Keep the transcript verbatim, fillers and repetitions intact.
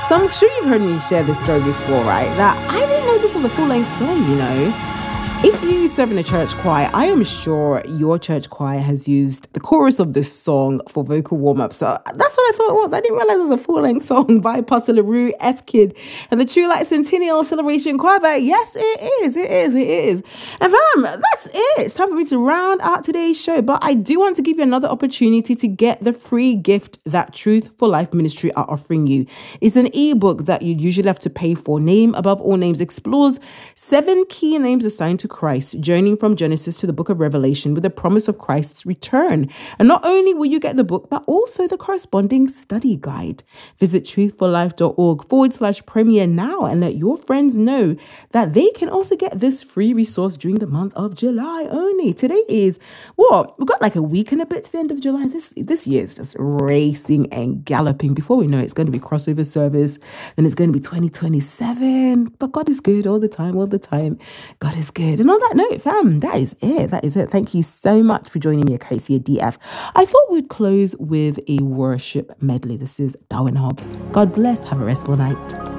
So I'm sure you've heard me share this story before, right? That I didn't know this was a full-length song, you know. If you serve in a church choir, I am sure your church choir has used the chorus of this song for vocal warm-up. So that's what I thought it was. I didn't realize it was a full-length song by Pastor LaRue, F Kid, and the True Light Centennial Celebration Choir. But yes, it is, it is, it is. And fam, that's it. It's time for me to round out today's show. But I do want to give you another opportunity to get the free gift that Truth for Life Ministry are offering you. It's an ebook that you usually have to pay for. Name Above All Names explores seven key names assigned to Christ, journeying from Genesis to the book of Revelation with the promise of Christ's return. And not only will you get the book, but also the corresponding study guide. Visit truthforlife.org forward slash premiere now and let your friends know that they can also get this free resource during the month of July only. Today is, what? We've got like a week and a bit to the end of July. This, this year is just racing and galloping. Before we know it, it's going to be crossover service. Then it's going to be twenty twenty-seven. But God is good all the time, all the time. God is good. And on that note, fam, that is it. That is it. Thank you so much for joining me at Courtesy of D F. I thought we'd close with a worship medley. This is Darwin Hobbs. God bless. Have a restful night.